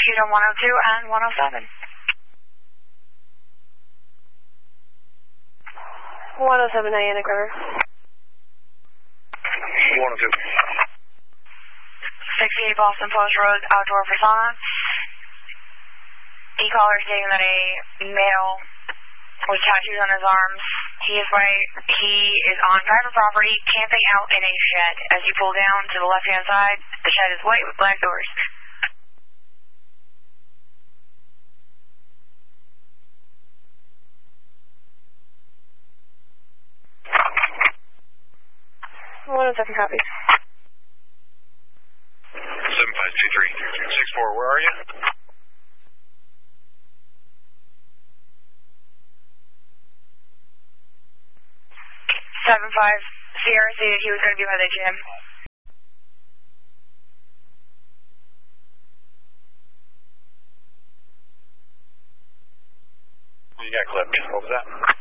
execute on 102 and 107. 107 Niantic River. 102. 68 Boston Post Road, outdoor persona. E-caller stating that a male with tattoos on his arms. He is on private property, camping out in a shed. As you pull down to the left-hand side, the shed is white with black doors. One of 7 copies. 7523. 64, where are you? Sierra stated he was going to be by the gym. You got clipped. What was that?